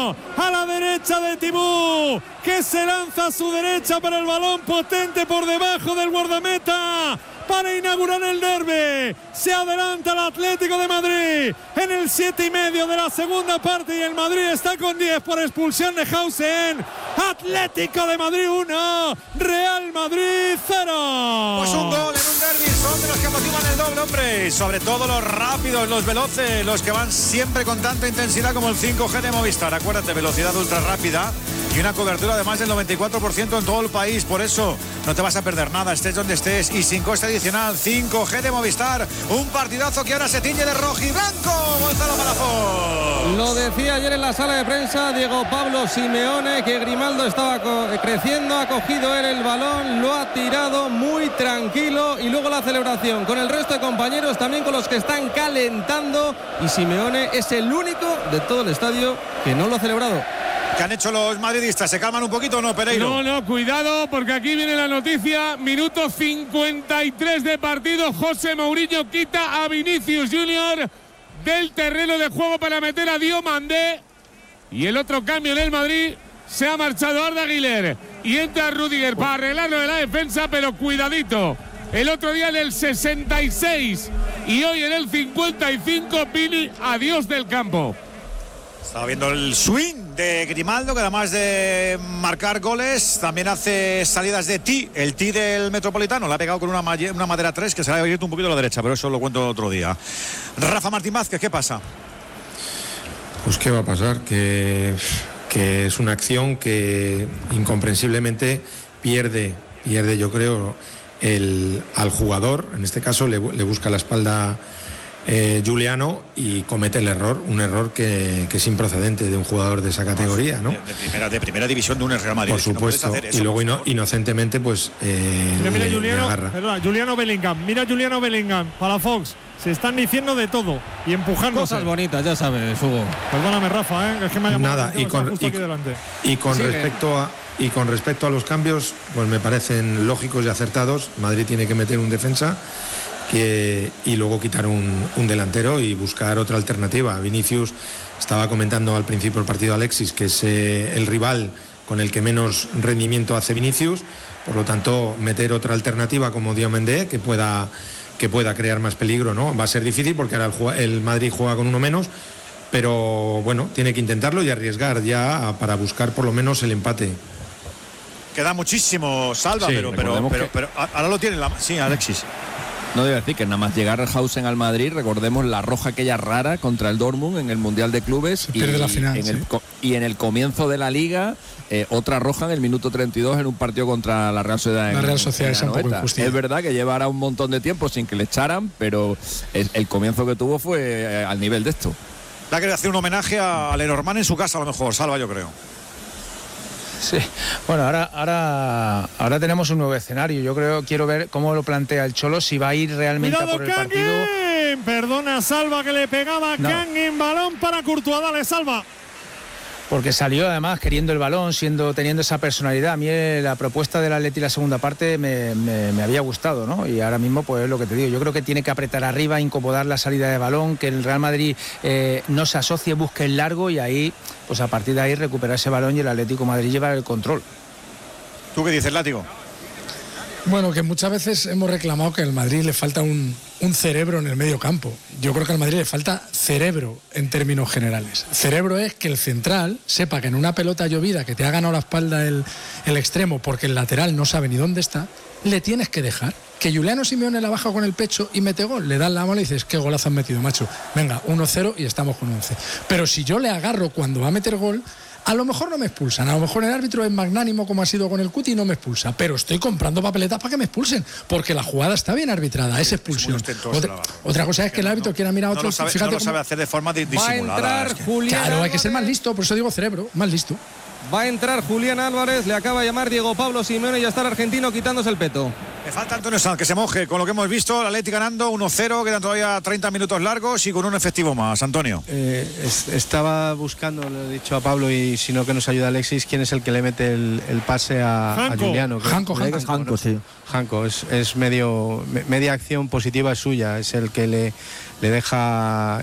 1 a la derecha de Tibú, que se lanza a su derecha para el balón potente por debajo del guardameta para inaugurar el derbi. Se adelanta el Atlético de Madrid en el 7:30 de la segunda parte y el Madrid está con 10 por expulsión de Hausen. Atlético de Madrid 1, Real Madrid 0. Pues un gol en un derbi son de los que motivan el doble, hombre. Y sobre todo los rápidos, los veloces, los que van siempre con tanta intensidad como el 5G de Movistar. Acuérdate, velocidad ultra rápida y una cobertura de más del 94% en todo el país. Por eso no te vas a perder nada, estés donde estés y sin coste adicional. 5G de Movistar, un partidazo que ahora se tiñe de rojo y blanco. Gonzalo Palafox. Lo decía ayer en la sala de prensa Diego Pablo Simeone, que Grimaldo estaba creciendo, ha cogido él el balón, lo ha tirado muy tranquilo y luego la celebración con el resto de compañeros, también con los que están calentando, y Simeone es el único de todo el estadio que no lo ha celebrado. ¿Qué han hecho los madridistas? ¿Se calman un poquito o no, Pereiro? No, cuidado, porque aquí viene la noticia. Minuto 53 de partido. José Mourinho quita a Vinicius Junior del terreno de juego para meter a Diomandé. Y el otro cambio en el Madrid, se ha marchado Arda Güler y entra Rüdiger para arreglarlo de la defensa, pero cuidadito. El otro día en el 66 y hoy en el 55, Vini, adiós del campo. Estaba viendo el swing de Grimaldo, que además de marcar goles, también hace salidas de tee, el tee del Metropolitano. Le ha pegado con una madera 3 que se le ha abierto un poquito a la derecha, pero eso lo cuento otro día. Rafa Martín Vázquez, ¿qué pasa? Pues qué va a pasar, que es una acción que incomprensiblemente pierde yo creo al jugador. En este caso le busca la espalda Giuliano y comete el error, un error que es improcedente de un jugador de esa categoría, ¿no? De primera división de un Real Madrid. Por supuesto, no y luego inocentemente pues mira Giuliano, agarra. Perdona, Juliano Bellingham, Palafox. Se están diciendo de todo y empujándose. Cosas bonitas, ya sabes, Hugo. Perdóname, Rafa, es que me ha llamado nada, y con respecto a los cambios, pues me parecen lógicos y acertados. Madrid tiene que meter un defensa y luego quitar un delantero y buscar otra alternativa. Vinicius, estaba comentando al principio del partido Alexis, que es el rival con el que menos rendimiento hace Vinicius, por lo tanto meter otra alternativa como Diomandé que pueda crear más peligro, ¿no? Va a ser difícil porque ahora el Madrid juega con uno menos, pero bueno, tiene que intentarlo y arriesgar ya para buscar por lo menos el empate. Queda muchísimo, Salva, sí, pero ahora lo tiene sí, Alexis. No debe decir que nada más llegar Hausen al Madrid, recordemos la roja aquella rara contra el Dortmund en el Mundial de Clubes y la final, en el comienzo de la Liga, otra roja en el minuto 32 en un partido contra la Real Sociedad. La Real Sociedad es un poco injusticia. Es verdad que llevará un montón de tiempo sin que le echaran, pero el comienzo que tuvo fue al nivel de esto. Le ha querido hacer un homenaje a Lenormand en su casa, a lo mejor, Salva, yo creo. Sí, bueno, ahora tenemos un nuevo escenario. Quiero ver cómo lo plantea el Cholo, si va a ir realmente a por el partido. Perdona, Salva, que le pegaba Kangin, balón para Courtois, dale, Salva. Porque salió además queriendo el balón, teniendo esa personalidad. A mí la propuesta del Atleti la segunda parte me había gustado, ¿no? Y ahora mismo, pues es lo que te digo. Yo creo que tiene que apretar arriba, incomodar la salida de balón, que el Real Madrid no se asocie, busque el largo y ahí, pues a partir de ahí recuperar ese balón y el Atlético de Madrid lleva el control. ¿Tú qué dices, Látigo? Bueno, que muchas veces hemos reclamado que al Madrid le falta un cerebro en el medio campo. Yo creo que al Madrid le falta cerebro en términos generales. Cerebro es que el central sepa que en una pelota llovida que te ha ganado la espalda el extremo porque el lateral no sabe ni dónde está, le tienes que dejar. Que Giuliano Simeone la baja con el pecho y mete gol, le das la mano y dices, qué golazo has metido, macho. Venga, 1-0 y estamos con 11. Pero si yo le agarro cuando va a meter gol, a lo mejor no me expulsan, a lo mejor el árbitro es magnánimo como ha sido con el Cuti y no me expulsa, pero estoy comprando papeletas para que me expulsen, porque la jugada está bien arbitrada, es expulsión. Otra cosa es que el árbitro quiera mirar a otro. No lo sabe hacer de forma disimulada. Va a entrar Julián. Claro, hay que ser más listo, por eso digo cerebro, más listo. Va a entrar Julián Álvarez, le acaba de llamar Diego Pablo Simeone y ya está el argentino quitándose el peto. Le falta Antonio Sanz, que se moje con lo que hemos visto, el Atleti ganando 1-0, quedan todavía 30 minutos largos y con un efectivo más. Antonio. Estaba buscando, le he dicho a Pablo, y si no que nos ayuda Alexis, quién es el que le mete el pase a Giuliano. Janko, sí. Janko, es media acción positiva es suya, es el que le deja